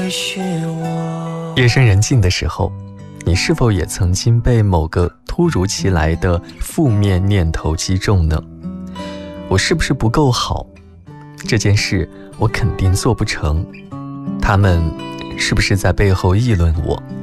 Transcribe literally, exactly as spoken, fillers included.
夜深人静的时候，你是否也曾经被某个突如其来的负面念头击中呢？我是不是不够好？这件事我肯定做不成。他们是不是在背后议论我？